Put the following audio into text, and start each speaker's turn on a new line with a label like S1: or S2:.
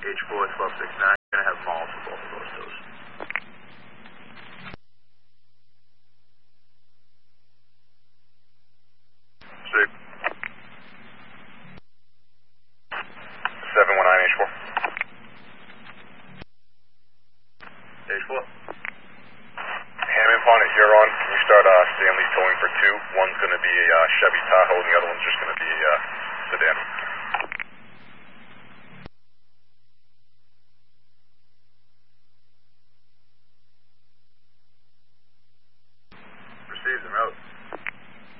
S1: H4 1269, you're going to have malls for both of those toes.
S2: Sweet. 719 H4.
S1: H4.
S2: Hammond Pond at Huron. Can you start Stanley towing for 2? One's going to be a Chevy Tahoe and the other one's just going to be a sedan.